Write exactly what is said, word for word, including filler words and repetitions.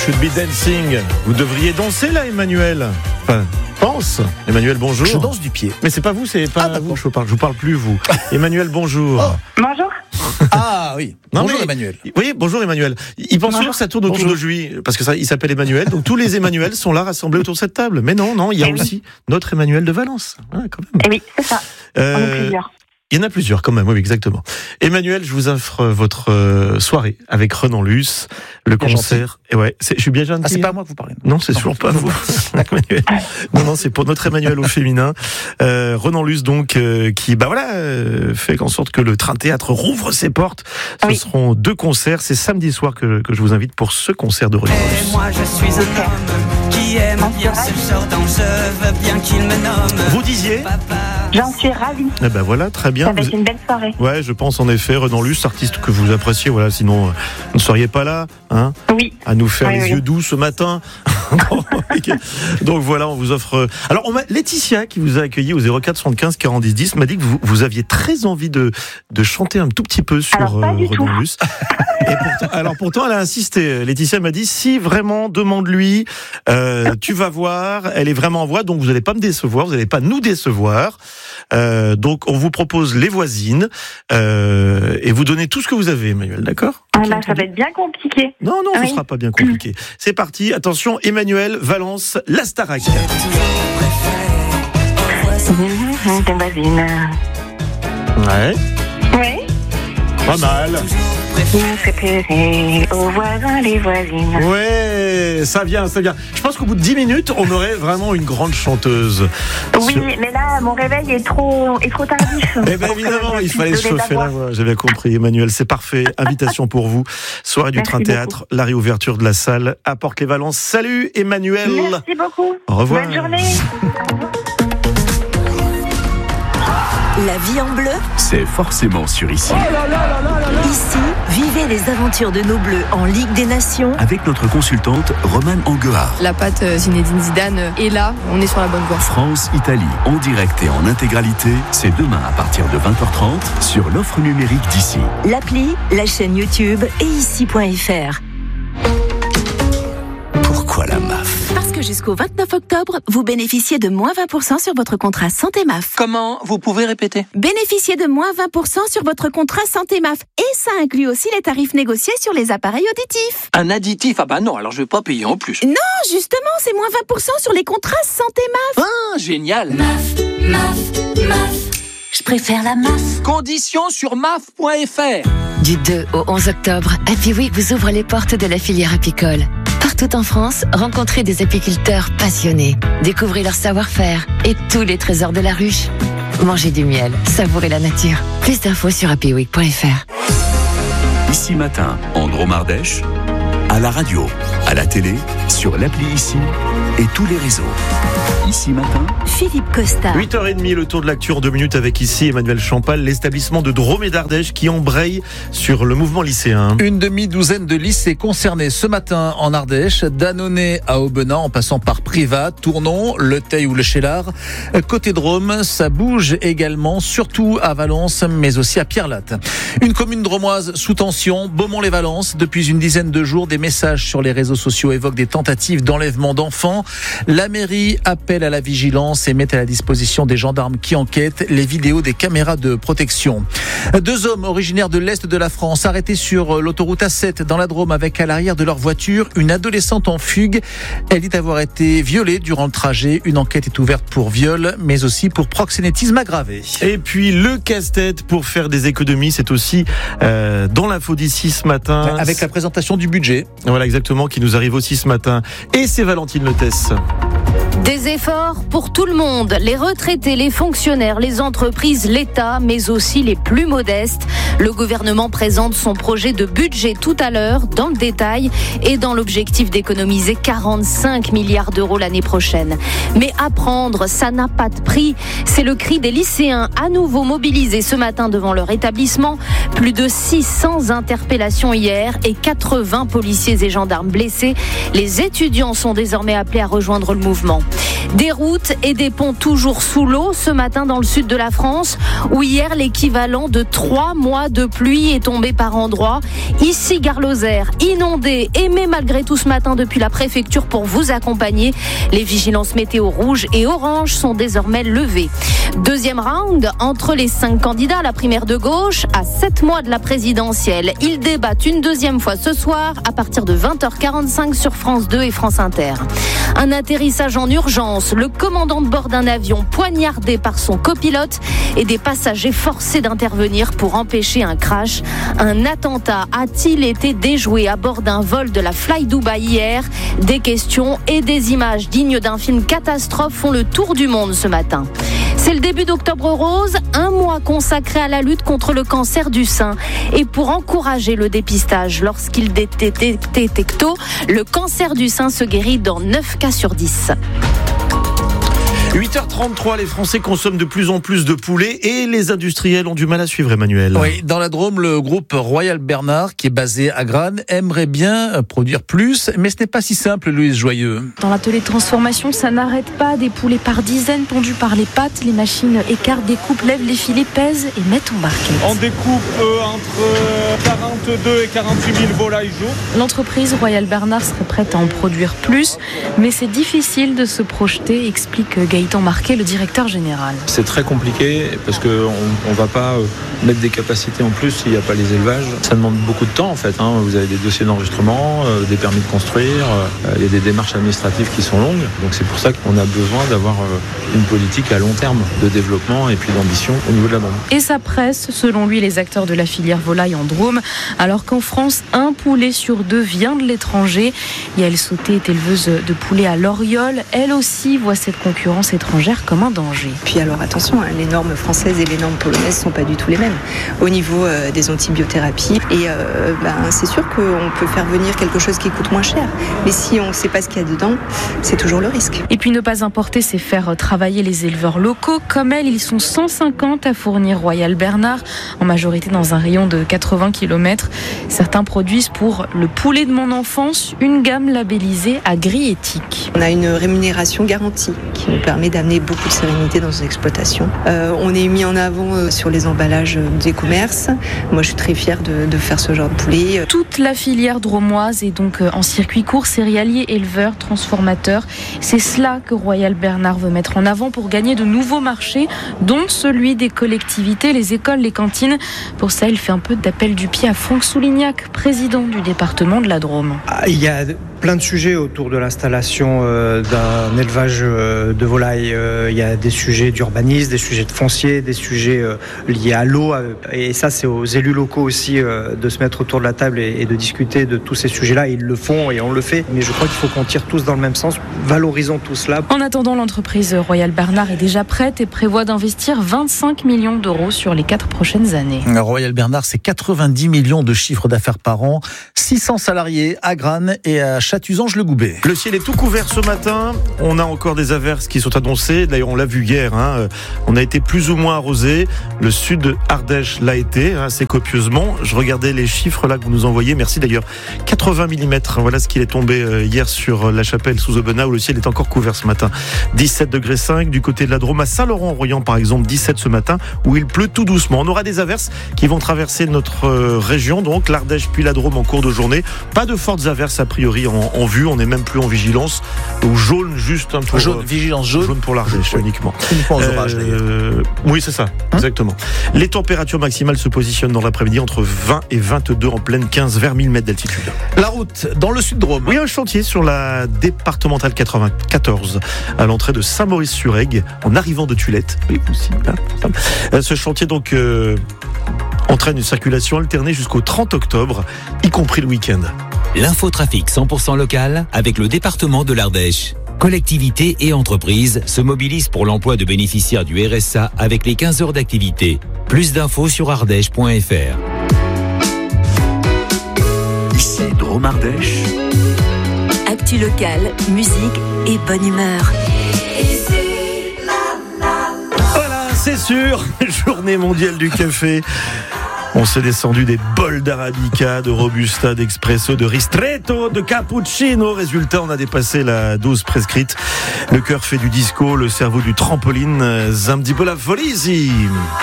should be dancing. Vous devriez danser là, Emmanuel. Enfin, pense. Emmanuel, bonjour. Je danse du pied. Mais c'est pas vous, c'est pas ah, vous. Je vous parle, je vous parle plus vous. Emmanuel, bonjour. Oh. Bonjour. Ah oui. Non, bonjour mais, Emmanuel. Oui, bonjour Emmanuel. Il pense toujours que ça tourne autour bonjour. de lui parce que ça, il s'appelle Emmanuel. Donc tous les Emmanuel sont là rassemblés autour de cette table. Mais non, non, il y a Et aussi oui. notre Emmanuel de Valence. Ah, quand même. Et oui, c'est ça. Euh, On est plusieurs. Il y en a plusieurs quand même, oui, exactement. Emmanuel, je vous offre votre euh, soirée avec Renan Luce, le bien concert. Et ouais, c'est, je suis bien gentil. Ah, c'est pas à moi que vous parlez. Non, c'est toujours pas vous. Emmanuel. Non, non, c'est pour notre Emmanuel au féminin. Euh, Renan Luce, donc, euh, qui, bah voilà, euh, fait en sorte que le Train Théâtre rouvre ses portes. Ce oui. seront deux concerts. C'est samedi soir que, que je vous invite pour ce concert de Renan Luce. Et moi, je suis un homme qui aime bien ce genre dont je veux bien qu'il me nomme. Vous disiez? J'en suis ravie. Eh ben voilà, très bien. Ça va être Vous... une belle soirée. Ouais, je pense en effet, Renan Luce, artiste que vous appréciez, voilà, sinon euh, vous ne seriez pas là, hein, oui. à nous faire oui, les oui. yeux doux ce matin. Donc voilà, on vous offre. Alors, on m'a... Laetitia, qui vous a accueilli au zéro quatre soixante-quinze quarante-dix dix, m'a dit que vous, vous aviez très envie de, de chanter un tout petit peu sur alors, pas euh, du Renan tout. Luce. Et pourtant, alors pourtant, elle a insisté. Laetitia m'a dit, si vraiment, demande-lui, euh, tu vas voir, elle est vraiment en voix, donc vous n'allez pas me décevoir, vous n'allez pas nous décevoir. Euh, donc, on vous propose Les Voisines, euh, et vous donnez tout ce que vous avez, Emmanuel, d'accord? Ah là, ça va être bien compliqué. Non, non, ce oui. sera pas bien compliqué. C'est parti, attention, Emmanuel, Valence, la Starac. Mmh, tes voisines. Ouais, Oui. pas mal. Vous préférez aux voisins les voisines. Ouais, ça vient, ça vient. Je pense qu'au bout de dix minutes, on aurait vraiment une grande chanteuse. Oui, Sur... mais là, mon réveil est trop, est trop tardif. Eh bien évidemment, il fallait se chauffer la voix. J'ai bien compris, Emmanuel, c'est parfait. Invitation pour vous. Soirée du Merci Train Théâtre, la réouverture de la salle à Porte-les-Valences. Salut Emmanuel. Merci beaucoup. Au revoir. Bonne journée. La vie en bleu, c'est forcément sur Ici. ici, vivez les aventures de nos bleus en Ligue des Nations. Avec notre consultante Romane Anguard. La patte Zinedine Zidane est là, on est sur la bonne voie. France-Italie, en direct et en intégralité, c'est demain à partir de vingt heures trente sur l'offre numérique d'Ici. L'appli, la chaîne YouTube et ici point f r. Pourquoi la M A F ? Parce que jusqu'au vingt-neuf octobre, vous bénéficiez de moins vingt pour cent sur votre contrat Santé M A F. Comment? Vous pouvez répéter? Bénéficiez de moins vingt pour cent sur votre contrat Santé M A F. Et ça inclut aussi les tarifs négociés sur les appareils auditifs. Un additif? Ah bah non, alors je vais pas payer en plus. Non, justement, c'est moins vingt pour cent sur les contrats Santé M A F. Ah, génial. M A F, M A F, M A F. Je préfère la M A F. Conditions sur M A F point F R. Du deux au onze octobre, Happy Week vous ouvre les portes de la filière apicole. Partout en France, rencontrez des apiculteurs passionnés. Découvrez leur savoir-faire et tous les trésors de la ruche. Mangez du miel, savourez la nature. Plus d'infos sur happy week point f r. Ici matin, en Drôme-Ardèche, à la radio, à la télé, sur l'appli Ici et tous les réseaux. Ici matin, Philippe Costa. huit heures trente, le tour de l'actu en deux minutes avec ici Emmanuel Champal, l'établissement de Drôme et d'Ardèche qui embraye sur le mouvement lycéen. Une demi-douzaine de lycées concernés ce matin en Ardèche, d'Annonay à Aubenas en passant par Privas, Tournon, Le Teil ou Le Chélard. Côté Drôme, ça bouge également, surtout à Valence, mais aussi à Pierrelatte. Une commune drômoise sous tension, Beaumont-les-Valences. Depuis une dizaine de jours, des messages sur les réseaux sociaux évoquent des tentatives d'enlèvement d'enfants. La mairie appelle à la vigilance et met à la disposition des gendarmes qui enquêtent les vidéos des caméras de protection. Deux hommes originaires de l'Est de la France arrêtés sur l'autoroute A sept dans la Drôme avec à l'arrière de leur voiture une adolescente en fugue. Elle dit avoir été violée durant le trajet. Une enquête est ouverte pour viol, mais aussi pour proxénétisme aggravé. Et puis le casse-tête pour faire des économies, c'est aussi euh, dans l'info d'ici ce matin. Avec la présentation du budget. Voilà exactement, qui nous arrive aussi ce matin. Et c'est Valentine Letesse. Des efforts pour tout le monde, les retraités, les fonctionnaires, les entreprises, l'État, mais aussi les plus modestes. Le gouvernement présente son projet de budget tout à l'heure, dans le détail, et dans l'objectif d'économiser quarante-cinq milliards d'euros l'année prochaine. Mais apprendre, ça n'a pas de prix. C'est le cri des lycéens à nouveau mobilisés ce matin devant leur établissement. Plus de six cents interpellations hier et quatre-vingts policiers et gendarmes blessés. Les étudiants sont désormais appelés à rejoindre le mouvement. Des routes et des ponts toujours sous l'eau ce matin dans le sud de la France, où hier l'équivalent de trois mois de pluie est tombé par endroits. Ici, Gare Lozère, inondée, aimée malgré tout ce matin depuis la préfecture pour vous accompagner. Les vigilances météo rouges et oranges sont désormais levées. Deuxième round, entre les cinq candidats à la primaire de gauche, à sept mois de la présidentielle. Ils débattent une deuxième fois ce soir à partir de vingt heures quarante-cinq sur France deux et France Inter. Un atterrissage en urgence, le commandant de bord d'un avion poignardé par son copilote et des passagers forcés d'intervenir pour empêcher un crash. Un attentat a-t-il été déjoué à bord d'un vol de la Fly Dubai hier? Des questions et des images dignes d'un film catastrophe font le tour du monde ce matin. C'est le début d'Octobre Rose, un mois consacré à la lutte contre le cancer du sein. Et pour encourager le dépistage lorsqu'il est détecté tôt, le cancer du sein se guérit dans neuf cas sur dix. huit heures trente-trois, les Français consomment de plus en plus de poulet et les industriels ont du mal à suivre, Emmanuel. Oui, dans la Drôme, le groupe Royal Bernard, qui est basé à Grane, aimerait bien produire plus, mais ce n'est pas si simple, Louise Joyeux. Dans l'atelier de transformation, ça n'arrête pas. Des poulets par dizaines tondus par les pattes. Les machines écartent, découpent, lèvent les filets, pèsent et mettent en barquette. On découpe euh, entre quarante-deux et quarante-huit mille volailles jour. L'entreprise Royal Bernard serait prête à en produire plus, mais c'est difficile de se projeter, explique Gaëtan Marquet, le directeur général. C'est très compliqué parce qu'on ne va pas mettre des capacités en plus s'il n'y a pas les élevages. Ça demande beaucoup de temps en fait. Hein. Vous avez des dossiers d'enregistrement, euh, des permis de construire, euh, il y a des démarches administratives qui sont longues. Donc c'est pour ça qu'on a besoin d'avoir euh, une politique à long terme de développement et puis d'ambition au niveau de la Drôme. Et ça presse, selon lui, les acteurs de la filière volaille en Drôme. Alors qu'en France, un poulet sur deux vient de l'étranger. Yael Sauté est éleveuse de poulets à Loriol. Elle aussi voit cette concurrence étrangère comme un danger. Puis alors attention, hein, les normes françaises et les normes polonaises ne sont pas du tout les mêmes au niveau euh, des antibiothérapies. Et euh, ben, c'est sûr qu'on peut faire venir quelque chose qui coûte moins cher. Mais si on ne sait pas ce qu'il y a dedans, c'est toujours le risque. Et puis ne pas importer, c'est faire travailler les éleveurs locaux. Comme elle, ils sont cent cinquante à fournir Royal Bernard, en majorité dans un rayon de quatre-vingts kilomètres. Certains produisent pour le poulet de mon enfance une gamme labellisée agri-éthique. On a une rémunération garantie qui nous permet d'amener beaucoup de sérénité dans nos exploitations. Euh, on est mis en avant euh, sur les emballages des commerces. Moi, je suis très fière de, de faire ce genre de poulet. Toute la filière drômoise est donc en circuit court, céréaliers, éleveurs, transformateurs. C'est cela que Royal Bernard veut mettre en avant pour gagner de nouveaux marchés, dont celui des collectivités, les écoles, les cantines. Pour ça, il fait un peu d'appel du pied à Franck Soulignac, président du département de la Drôme. Ah, il y a plein de sujets autour de l'installation euh, d'un élevage euh, de volailles. Euh, il y a des sujets d'urbanisme, des sujets de foncier, des sujets euh, liés à l'eau. Euh, et ça, c'est aux élus locaux aussi euh, de se mettre autour de la table et, et de discuter de tous ces sujets-là. Ils le font et on le fait. Mais je crois qu'il faut qu'on tire tous dans le même sens. Valorisons tout cela. En attendant, l'entreprise Royal Bernard est déjà prête et prévoit d'investir vingt-cinq millions d'euros sur les quatre prochaines années. Royal Bernard, c'est quatre-vingt-dix millions de chiffre d'affaires par an, six cents salariés à Grane et à Chatuzange-le-Goubet. Le ciel est tout couvert ce matin. On a encore des averses qui sont annoncées. D'ailleurs, on l'a vu hier. Hein. On a été plus ou moins arrosé. Le sud de Ardèche l'a été, hein, assez copieusement. Je regardais les chiffres là que vous nous envoyez. Merci d'ailleurs. quatre-vingts millimètres. Voilà ce qu'il est tombé hier sur la Chapelle sous Aubenas où le ciel est encore couvert ce matin. dix-sept degrés cinq du côté de la Drôme. À Saint-Laurent-en-Royan, par exemple, dix-sept ce matin où il pleut tout doucement. On aura des averses qui vont traverser notre région, donc l'Ardèche puis la Drôme en cours de journée. Pas de fortes averses a priori en, en vue. On n'est même plus en vigilance ou jaune juste un peu. Jaune, vigilance jaune. Jaune pour l'Ardèche oui. uniquement. Uniquement aux orages d'ailleurs. Euh, oui, c'est ça, hein exactement. Les températures maximales se positionnent dans l'après-midi entre vingt et vingt-deux en pleine quinze vers mille mètres d'altitude. La route dans le sud Drôme. Oui, un chantier sur la départementale quatre-vingt-quatorze à l'entrée de Saint-Maurice-sur-Aigue en arrivant de Tulette. Oui, aussi. Hein, ce chantier donc euh, entraîne une circulation alternée jusqu'au trente octobre, y compris le week-end. L'infotrafic cent pour cent local avec le département de l'Ardèche. Collectivités et entreprises se mobilisent pour l'emploi de bénéficiaires du R S A avec les quinze heures d'activité. Plus d'infos sur ardèche point f r. Ici Drôme Ardèche. Actu locale, musique et bonne humeur. Voilà, c'est sûr, journée mondiale du café. On s'est descendu des bols d'arabica, de robusta, d'expresso, de ristretto, de cappuccino. Résultat, on a dépassé la dose prescrite. Le cœur fait du disco, le cerveau du trampoline. Zamdibola Volisi.